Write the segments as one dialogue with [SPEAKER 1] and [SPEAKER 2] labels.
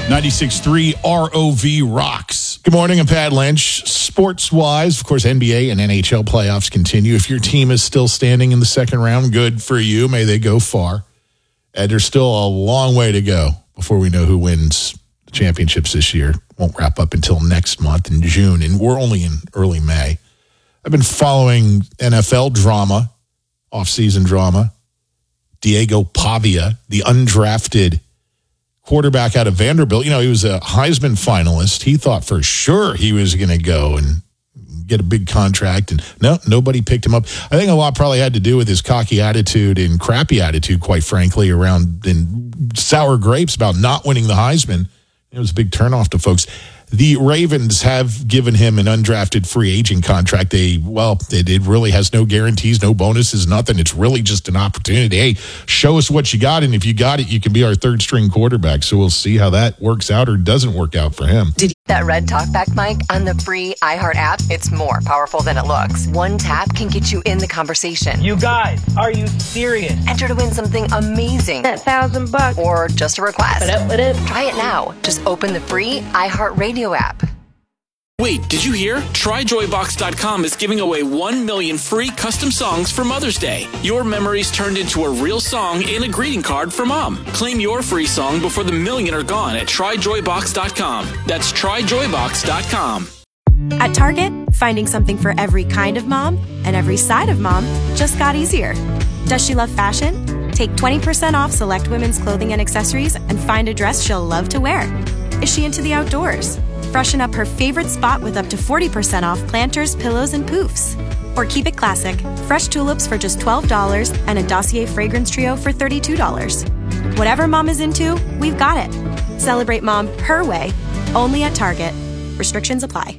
[SPEAKER 1] 96.3 ROV rocks. Good morning, I'm Pat Lynch. Sports-wise, of course, NBA and NHL playoffs continue. If your team is still standing in the second round, good for you. May they go far. And there's still a long way to go before we know who wins the championships this year. Won't wrap up until next month in June, and we're only in early May. I've been following NFL drama, off-season drama. Diego Pavia, the undrafted quarterback out of Vanderbilt. You know, he was a Heisman finalist. He thought for sure he was going to go and get a big contract, and no, nobody picked him up. I think a lot probably had to do with his cocky attitude and crappy attitude, quite frankly, around and sour grapes about not winning the Heisman. It was a big turnoff to folks. The Ravens have given him an undrafted free agent contract. It really has no guarantees, no bonuses, nothing. It's really just an opportunity. Hey, show us what you got, and if you got it, you can be our third-string quarterback. So we'll see how that works out or doesn't work out for him.
[SPEAKER 2] Did you get that red talkback mic on the free iHeart app? It's more powerful than it looks. One tap can get you in the conversation.
[SPEAKER 3] You guys, are you serious?
[SPEAKER 2] Enter to win something amazing.
[SPEAKER 4] $1,000.
[SPEAKER 2] Or just a request.
[SPEAKER 4] What up?
[SPEAKER 2] Try it now. Just open the free iHeart Radio app.
[SPEAKER 5] Wait, did you hear? TryJoyBox.com is giving away 1 million free custom songs for Mother's Day. Your memories turned into a real song and a greeting card for Mom. Claim your free song before the million are gone at TryJoyBox.com. That's TryJoyBox.com.
[SPEAKER 6] At Target, finding something for every kind of mom and every side of mom just got easier. Does she love fashion? Take 20% off select women's clothing and accessories and find a dress she'll love to wear. Is she into the outdoors? Freshen up her favorite spot with up to 40% off planters, pillows, and poofs. Or keep it classic. Fresh tulips for just $12 and a Dossier fragrance trio for $32. Whatever mom is into, we've got it. Celebrate mom her way, only at Target. Restrictions apply.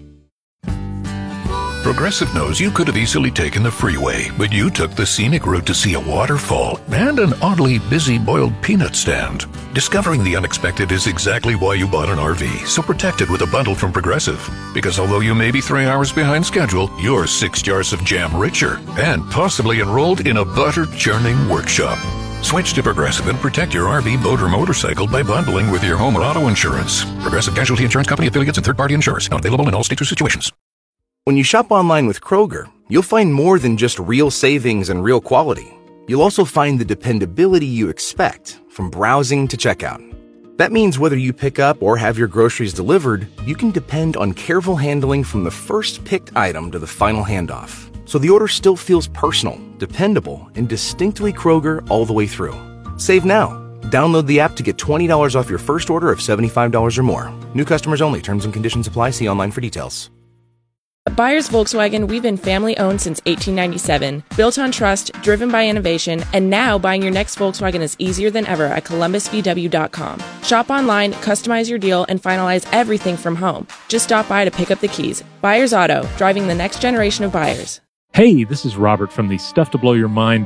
[SPEAKER 7] Progressive knows you could have easily taken the freeway, but you took the scenic route to see a waterfall and an oddly busy boiled peanut stand. Discovering the unexpected is exactly why you bought an RV, so protect it with a bundle from Progressive. Because although you may be 3 hours behind schedule, you're 6 jars of jam richer and possibly enrolled in a butter-churning workshop. Switch to Progressive and protect your RV, boat, or motorcycle by bundling with your home or auto insurance. Progressive Casualty Insurance Company, affiliates, and third-party insurers. Not available in all states or situations.
[SPEAKER 8] When you shop online with Kroger, you'll find more than just real savings and real quality. You'll also find the dependability you expect from browsing to checkout. That means whether you pick up or have your groceries delivered, you can depend on careful handling from the first picked item to the final handoff. So the order still feels personal, dependable, and distinctly Kroger all the way through. Save now. Download the app to get $20 off your first order of $75 or more. New customers only. Terms and conditions apply. See online for details.
[SPEAKER 9] At Byers Volkswagen, we've been family-owned since 1897, built on trust, driven by innovation, and now buying your next Volkswagen is easier than ever at ColumbusVW.com. Shop online, customize your deal, and finalize everything from home. Just stop by to pick up the keys. Byers Auto, driving the next generation of buyers.
[SPEAKER 10] Hey, this is Robert from the Stuff to Blow Your Mind